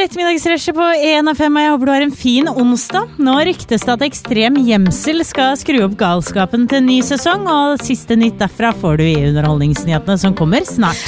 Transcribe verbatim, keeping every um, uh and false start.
ettermiddagsresje på en av fem, og jeg håper du har en fin onsdag. Nå ryktes det at Ekstrem Gjemsel skal skru opp galskapen til en ny sesong, og siste nytt derfra får du i underholdningsnyhetene som kommer snart.